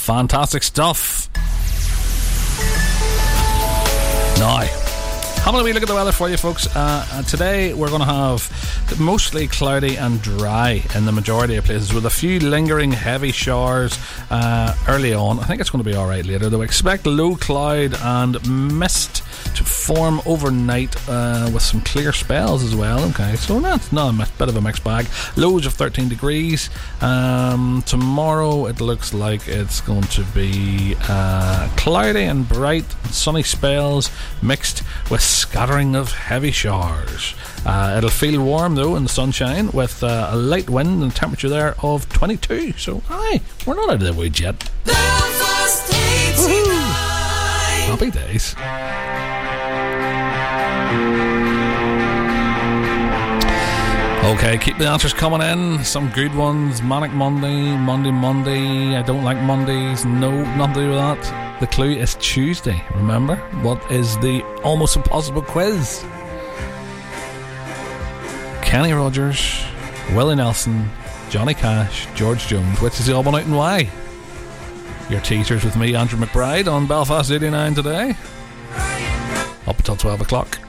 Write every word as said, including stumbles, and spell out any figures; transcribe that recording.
Fantastic stuff. Now, having a wee look at the weather for you folks. Uh, uh, today we're going to have mostly cloudy and dry in the majority of places, with a few lingering heavy showers uh, early on. I think it's going to be alright later though. Expect low cloud and mist to form overnight uh, with some clear spells as well. Okay, so that's not a mi- bit of a mixed bag. Lows of thirteen degrees. Um, tomorrow it looks like it's going to be uh, cloudy and bright, sunny spells mixed with scattering of heavy showers. Uh, it'll feel warm though in the sunshine, with uh, a light wind and a temperature there of twenty-two. So aye, we're not out of the woods yet. Happy days. Okay, keep the answers coming in. Some good ones. Manic Monday, Monday Monday. I don't like Mondays. No, nothing to do with that. The clue is Tuesday. Remember, what is the almost impossible quiz? Kenny Rogers, Willie Nelson, Johnny Cash, George Jones. Which is the album out and why? Your teachers with me, Andrew McBride, on Belfast eighty-nine today. Up until twelve o'clock.